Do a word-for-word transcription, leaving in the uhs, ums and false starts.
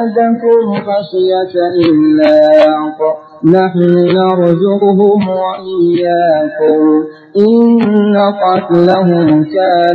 زادكم خشية إملاق نحن نرزقهم وإياكم إن قتلهم كان